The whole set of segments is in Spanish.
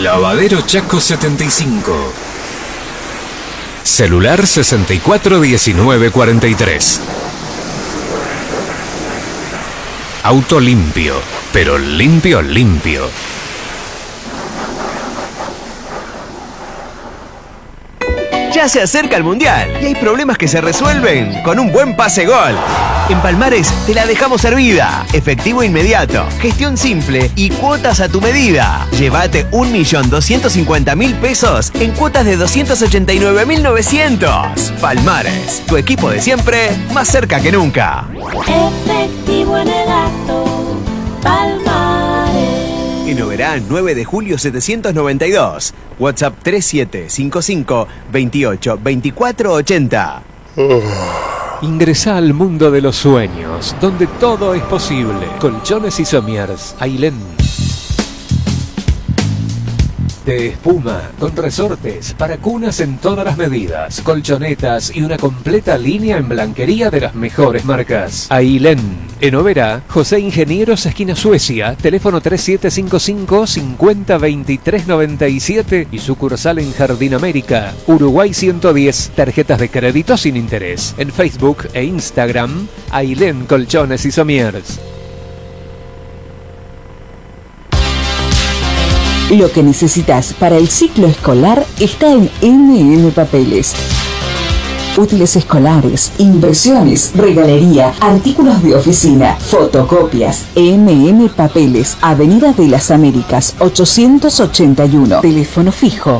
Lavadero Chaco 75. Celular 641943. Auto limpio, pero limpio, limpio. Ya se acerca el Mundial y hay problemas que se resuelven con un buen pase gol. En Palmares te la dejamos servida. Efectivo inmediato, gestión simple y cuotas a tu medida. Llévate 1.250.000 pesos en cuotas de 289.900. Palmares, tu equipo de siempre, más cerca que nunca. Efectivo en el acto, Palmares. En Oberá, 9 de julio 792. WhatsApp 3755 28 24 80. Ingresá al mundo de los sueños, donde todo es posible. Colchones y Somiers, Ailén. De espuma, con resortes, para cunas en todas las medidas, colchonetas y una completa línea en blanquería de las mejores marcas. Ailén. En Oberá, José Ingenieros, esquina Suecia, teléfono 3755 502397 y sucursal en Jardín América, Uruguay 110, tarjetas de crédito sin interés. En Facebook e Instagram, Ailén Colchones y Somiers. Lo que necesitas para el ciclo escolar está en MM Papeles. Útiles escolares, impresiones, regalería, artículos de oficina, fotocopias. MM Papeles, Avenida de las Américas, 881. Teléfono fijo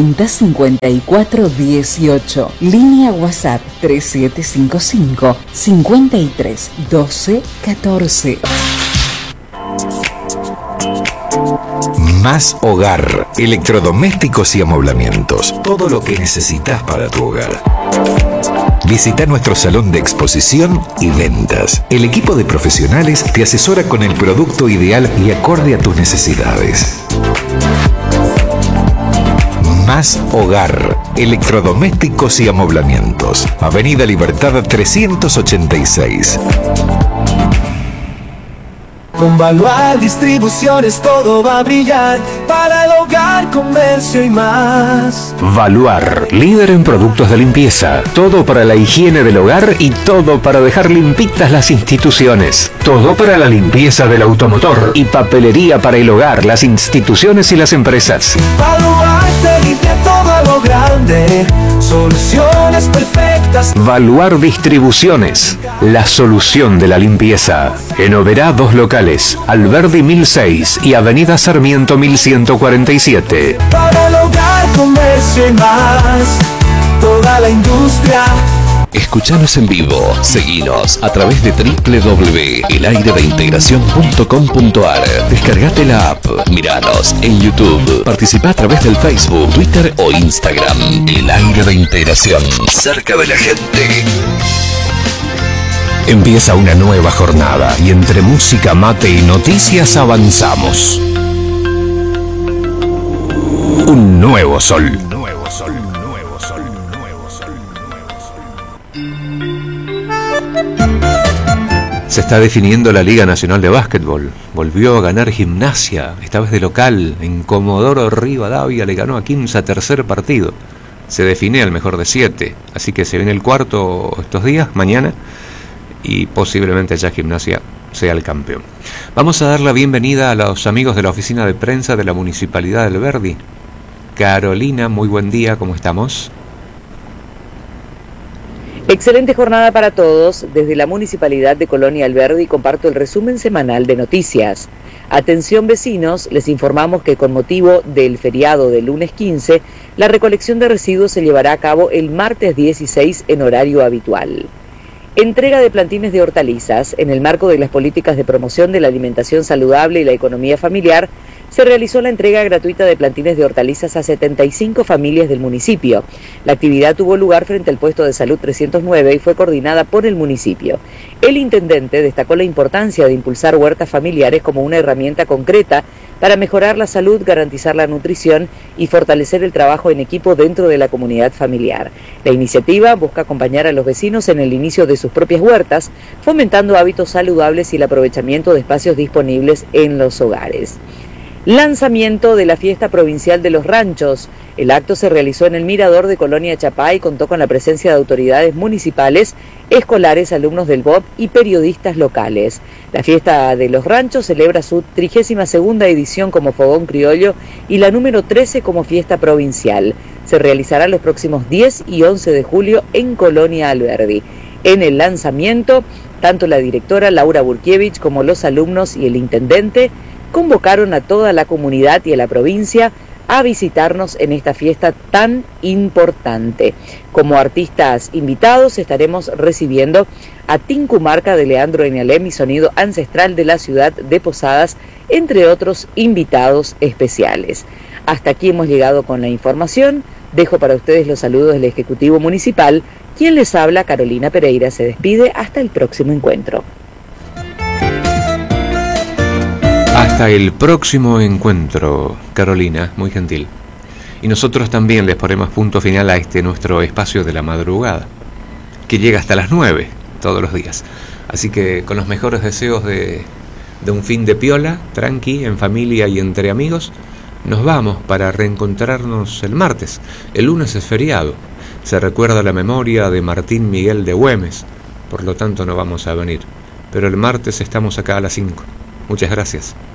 405418. Línea WhatsApp 3755 53 12 14. Más Hogar, electrodomésticos y amoblamientos. Todo lo que necesitas para tu hogar. Visita nuestro salón de exposición y ventas. El equipo de profesionales te asesora con el producto ideal y acorde a tus necesidades. Más Hogar, electrodomésticos y amoblamientos. Avenida Libertad 386. Con Valuar Distribuciones todo va a brillar para el hogar, comercio y más. Valuar, líder en productos de limpieza. Todo para la higiene del hogar y todo para dejar limpitas las instituciones. Todo para la limpieza del automotor y papelería para el hogar, las instituciones y las empresas. Valuar te limpia todo a lo grande. Soluciones perfectas. Valuar Distribuciones, la solución de la limpieza. En Oberá, 2 locales, Alberdi 1006 y Avenida Sarmiento 1147. Para el hogar, comercio y más. Toda la industria. Escuchanos en vivo, seguinos a través de www.elaireveintegracion.com.ar. Descargate la app, miranos en YouTube, participa a través del Facebook, Twitter o Instagram. El Aire de Integración, cerca de la gente. Empieza una nueva jornada y entre música, mate y noticias avanzamos. Un nuevo sol. Se está definiendo la Liga Nacional de Básquetbol. Volvió a ganar Gimnasia, esta vez de local. En Comodoro Rivadavia le ganó a Quimsa, tercer partido. Se define al mejor de 7. Así que se viene el cuarto estos días, mañana. Y posiblemente ya Gimnasia sea el campeón. Vamos a dar la bienvenida a los amigos de la oficina de prensa de la Municipalidad del Verdi. Carolina, muy buen día, ¿cómo estamos? Excelente jornada para todos. Desde la Municipalidad de Colonia Alberdi comparto el resumen semanal de noticias. Atención vecinos, les informamos que con motivo del feriado del lunes 15, la recolección de residuos se llevará a cabo el martes 16 en horario habitual. Entrega de plantines de hortalizas. En el marco de las políticas de promoción de la alimentación saludable y la economía familiar, se realizó la entrega gratuita de plantines de hortalizas a 75 familias del municipio. La actividad tuvo lugar frente al puesto de salud 309 y fue coordinada por el municipio. El intendente destacó la importancia de impulsar huertas familiares como una herramienta concreta para mejorar la salud, garantizar la nutrición y fortalecer el trabajo en equipo dentro de la comunidad familiar. La iniciativa busca acompañar a los vecinos en el inicio de sus propias huertas, fomentando hábitos saludables y el aprovechamiento de espacios disponibles en los hogares. Lanzamiento de la fiesta provincial de los ranchos. El acto se realizó en el Mirador de Colonia Chapá y contó con la presencia de autoridades municipales, escolares, alumnos del BOP y periodistas locales. La fiesta de los ranchos celebra su 32ª edición como fogón criollo y la número 13 como fiesta provincial. Se realizará los próximos 10 y 11 de julio en Colonia Alberdi. En el lanzamiento, tanto la directora Laura Burkiewicz como los alumnos y el intendente convocaron a toda la comunidad y a la provincia a visitarnos en esta fiesta tan importante. Como artistas invitados estaremos recibiendo a Tinku Marca de Leandro Eñalem y Sonido Ancestral de la ciudad de Posadas, entre otros invitados especiales. Hasta aquí hemos llegado con la información. Dejo para ustedes los saludos del Ejecutivo Municipal. Quien les habla, Carolina Pereira, se despide hasta el próximo encuentro. Hasta el próximo encuentro, Carolina, muy gentil. Y nosotros también les ponemos punto final a este nuestro espacio de la madrugada, que llega hasta las 9 todos los días. Así que con los mejores deseos de un fin de piola, tranqui, en familia y entre amigos, nos vamos para reencontrarnos el martes. El lunes es feriado. Se recuerda la memoria de Martín Miguel de Güemes, por lo tanto no vamos a venir. Pero el martes estamos acá a las 5. Muchas gracias.